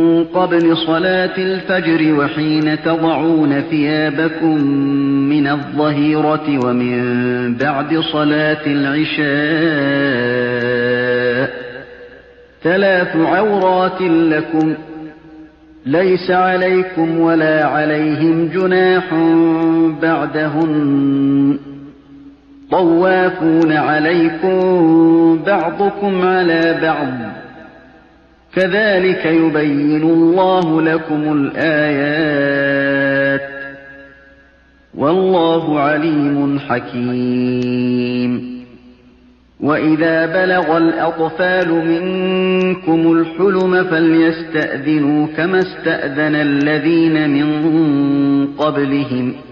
قبل صلاة الفجر وحين تضعون ثيابكم من الظهيرة ومن بعد صلاة العشاء 3 عورات لكم ليس عليكم ولا عليهم جناح بعدهن طوافون عليكم بعضكم على بعض كذلك يبين الله لكم الآيات والله عليم حكيم وإذا بلغ الأطفال منكم الحلم فليستأذنوا كما استأذن الذين من قبلهم